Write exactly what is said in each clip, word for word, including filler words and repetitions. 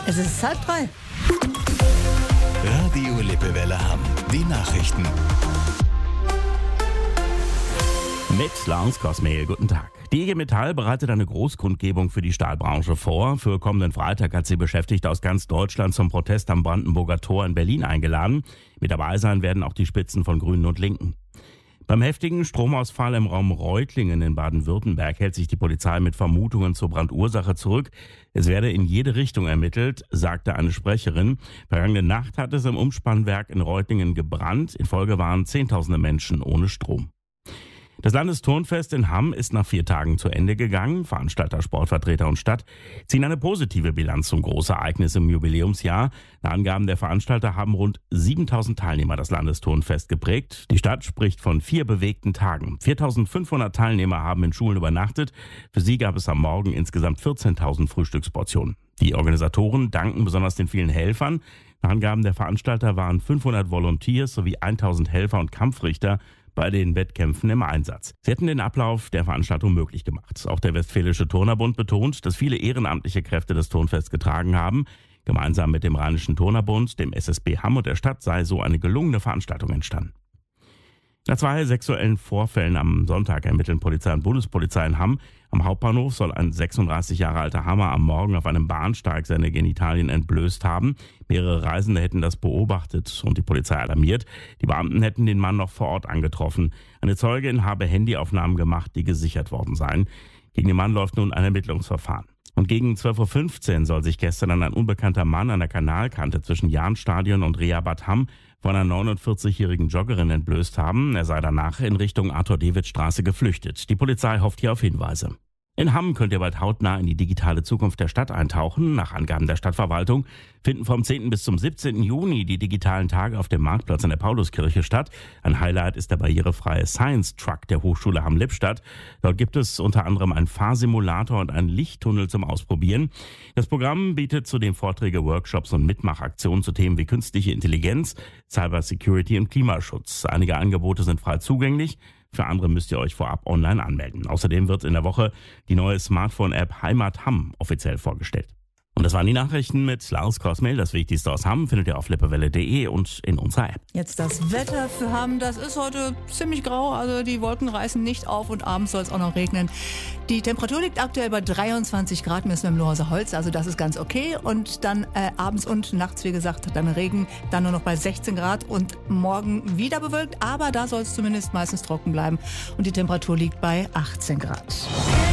Es ist halb drei. Radio Lippewelle Hamm. Die Nachrichten. Mit Lars Kosmehl, guten Tag. Die I G Metall bereitet eine Großkundgebung für die Stahlbranche vor. Für kommenden Freitag hat sie Beschäftigte aus ganz Deutschland zum Protest am Brandenburger Tor in Berlin eingeladen. Mit dabei sein werden auch die Spitzen von Grünen und Linken. Beim heftigen Stromausfall im Raum Reutlingen in Baden-Württemberg hält sich die Polizei mit Vermutungen zur Brandursache zurück. Es werde in jede Richtung ermittelt, sagte eine Sprecherin. Vergangene Nacht hat es im Umspannwerk in Reutlingen gebrannt. In Folge waren Zehntausende Menschen ohne Strom. Das Landesturnfest in Hamm ist nach vier Tagen zu Ende gegangen. Veranstalter, Sportvertreter und Stadt ziehen eine positive Bilanz zum Großereignis im Jubiläumsjahr. Nach Angaben der Veranstalter haben rund siebentausend Teilnehmer das Landesturnfest geprägt. Die Stadt spricht von vier bewegten Tagen. viertausendfünfhundert Teilnehmer haben in Schulen übernachtet. Für sie gab es am Morgen insgesamt vierzehntausend Frühstücksportionen. Die Organisatoren danken besonders den vielen Helfern. Nach Angaben der Veranstalter waren fünfhundert Volunteers sowie tausend Helfer und Kampfrichter bei den Wettkämpfen im Einsatz. Sie hätten den Ablauf der Veranstaltung möglich gemacht. Auch der Westfälische Turnerbund betont, dass viele ehrenamtliche Kräfte das Turnfest getragen haben. Gemeinsam mit dem Rheinischen Turnerbund, dem S S B Hamm und der Stadt sei so eine gelungene Veranstaltung entstanden. Nach zwei sexuellen Vorfällen am Sonntag ermitteln Polizei und Bundespolizei in Hamm. Am Hauptbahnhof soll ein sechsunddreißig Jahre alter Hammer am Morgen auf einem Bahnsteig seine Genitalien entblößt haben. Mehrere Reisende hätten das beobachtet und die Polizei alarmiert. Die Beamten hätten den Mann noch vor Ort angetroffen. Eine Zeugin habe Handyaufnahmen gemacht, die gesichert worden seien. Gegen den Mann läuft nun ein Ermittlungsverfahren. Und gegen zwölf Uhr fünfzehn soll sich gestern ein unbekannter Mann an der Kanalkante zwischen Jahnstadion und Reha-Bad Hamm von einer neunundvierzigjährigen Joggerin entblößt haben. Er sei danach in Richtung Arthur-David-Straße geflüchtet. Die Polizei hofft hier auf Hinweise. In Hamm könnt ihr bald hautnah in die digitale Zukunft der Stadt eintauchen. Nach Angaben der Stadtverwaltung finden vom zehnten bis zum siebzehnten Juni die digitalen Tage auf dem Marktplatz in der Pauluskirche statt. Ein Highlight ist der barrierefreie Science Truck der Hochschule Hamm-Lippstadt. Dort gibt es unter anderem einen Fahrsimulator und einen Lichttunnel zum Ausprobieren. Das Programm bietet zudem Vorträge, Workshops und Mitmachaktionen zu Themen wie künstliche Intelligenz, Cyber Security und Klimaschutz. Einige Angebote sind frei zugänglich. Für andere müsst ihr euch vorab online anmelden. Außerdem wird in der Woche die neue Smartphone-App Heimat Hamm offiziell vorgestellt. Und das waren die Nachrichten mit Lars Kosmehl. Das Wichtigste aus Hamm findet ihr auf lippewelle punkt de und in unserer App. Jetzt das Wetter für Hamm. Das ist heute ziemlich grau. Also die Wolken reißen nicht auf und abends soll es auch noch regnen. Die Temperatur liegt aktuell bei dreiundzwanzig Grad messen wir im Lohauser Holz. Also das ist ganz okay. Und dann äh, abends und nachts, wie gesagt, dann Regen. Dann nur noch bei sechzehn Grad und morgen wieder bewölkt. Aber da soll es zumindest meistens trocken bleiben. Und die Temperatur liegt bei achtzehn Grad.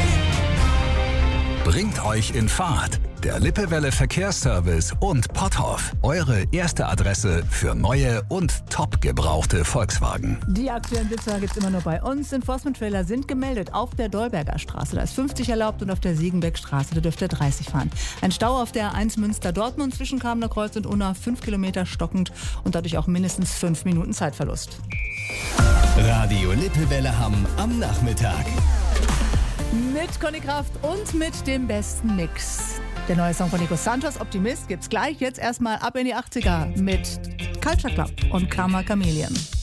Bringt euch in Fahrt. Der Lippewelle Verkehrsservice und Potthoff. Eure erste Adresse für neue und top gebrauchte Volkswagen. Die aktuellen Blitzer gibt es immer nur bei uns. Enforcement-Trailer sind gemeldet auf der Dolberger Straße. Da ist fünfzig erlaubt und auf der Siegenbeckstraße, da dürft ihr dreißig fahren. Ein Stau auf der A eins Münster-Dortmund zwischen Kamener Kreuz und Unna, fünf Kilometer stockend und dadurch auch mindestens fünf Minuten Zeitverlust. Radio Lippewelle Hamm am Nachmittag. Mit Conny Kraft und mit dem besten Mix. Der neue Song von Nico Santos, Optimist, gibt's gleich. Jetzt erstmal ab in die achtziger mit Culture Club und Karma Chameleon.